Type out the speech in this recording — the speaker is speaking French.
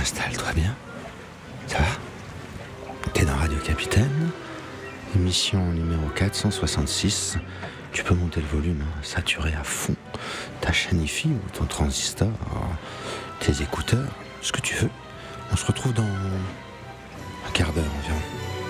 Installe-toi bien. Ça va? T'es dans Radio Capitaine, émission numéro 466. Tu peux monter le volume, saturer à fond ta chaîne IFI ou ton transistor, tes écouteurs, ce que tu veux. On se retrouve dans un quart d'heure environ.